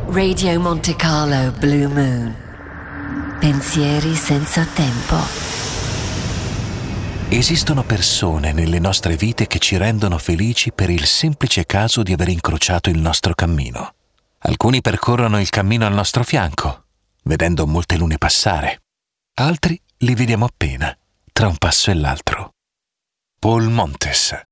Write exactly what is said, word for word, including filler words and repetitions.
Radio Monte Carlo Blue Moon. Pensieri senza tempo. Esistono persone nelle nostre vite che ci rendono felici per il semplice caso di aver incrociato il nostro cammino. Alcuni percorrono il cammino al nostro fianco, vedendo molte lune passare. Altri li vediamo appena, tra un passo e l'altro. Paul Montes,